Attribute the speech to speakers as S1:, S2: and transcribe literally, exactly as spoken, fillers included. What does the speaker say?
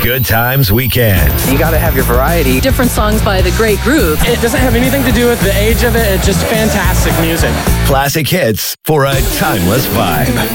S1: Good Times Weekend.
S2: You got to have your variety.
S3: Different songs by the great group.
S4: It doesn't have anything to do with the age of it. It's just fantastic music.
S1: Classic hits for a timeless vibe.